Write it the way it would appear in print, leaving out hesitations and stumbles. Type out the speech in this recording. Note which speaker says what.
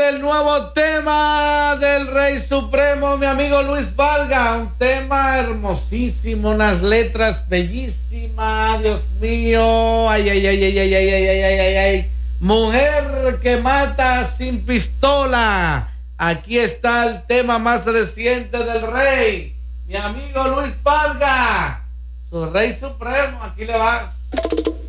Speaker 1: el nuevo tema del Rey Supremo, mi amigo Luis Valga. Un tema hermosísimo, unas letras bellísimas, Dios mío. Ay, ay, ay, ay, ay, ay, ay, ay, ay, ay, ay. Mujer que mata sin pistola. Aquí está el tema más reciente del Rey, mi amigo Luis Valga, su Rey Supremo. Aquí le va.